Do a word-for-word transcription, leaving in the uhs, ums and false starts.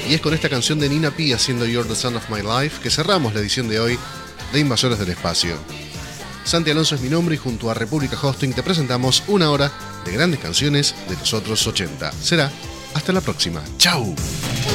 Y es con esta canción de Nina P haciendo You're the Sun of My Life que cerramos la edición de hoy de Invasores del Espacio. Santi Alonso es mi nombre y junto a República Hosting te presentamos una hora de grandes canciones de los otros ochenta. Será hasta la próxima. ¡Chau!